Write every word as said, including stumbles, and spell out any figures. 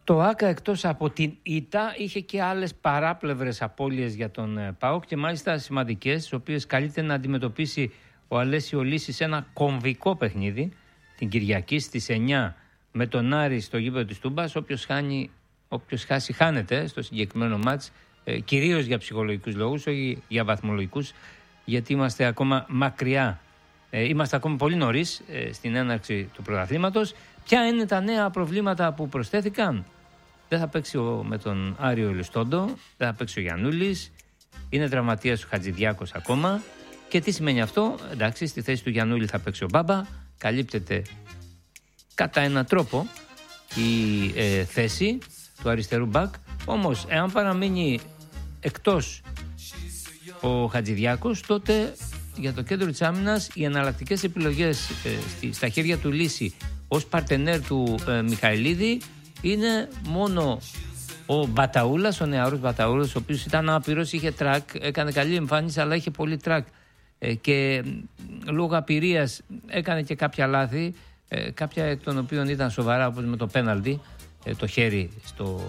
Το ΆΚΑ εκτός από την ήττα είχε και άλλες παράπλευρες απώλειες για τον ΠΑΟΚ και μάλιστα σημαντικές, τις οποίες καλείται να αντιμετωπίσει ο Αλέσιο Λύση σε ένα κομβικό παιχνίδι την Κυριακή στις εννιά με τον Άρη στο γήπεδο της Τούμπας. Όποιος, χάνει, όποιος χάσει χάνεται στο συγκεκριμένο μάτς, ε, κυρίως για ψυχολογικούς λόγους, όχι για βαθμολογικούς, γιατί είμαστε ακόμα μακριά, ε, είμαστε ακόμα πολύ νωρίς ε, στην έναρξη του πρωταθλήματος. Ποια είναι τα νέα προβλήματα που προσθέθηκαν? Δεν θα παίξει ο, με τον Άριο Ελιστόντο, δεν θα παίξει ο Γιαννούλης, είναι τραυματίας ο Χατζηδιάκος ακόμα. Και τι σημαίνει αυτό? Εντάξει, στη θέση του Γιαννούλη θα παίξει ο Μπάμπα, καλύπτεται κατά έναν τρόπο η ε, θέση του αριστερού μπακ. Όμως, εάν παραμείνει εκτός ο Χατζηδιάκος, τότε για το κέντρο της άμυνας οι εναλλακτικές επιλογές ε, στη, στα χέρια του Λύση ως παρτενέρ του ε, Μιχαηλίδη είναι μόνο ο Μπαταούλας, ο νεαρός Μπαταούλας, ο οποίος ήταν άπειρος, είχε τρακ, έκανε καλή εμφάνιση, αλλά είχε πολύ τρακ ε, και λόγω απειρίας έκανε και κάποια λάθη, ε, κάποια εκ των οποίων ήταν σοβαρά, όπως με το πέναλτι, ε, το χέρι στο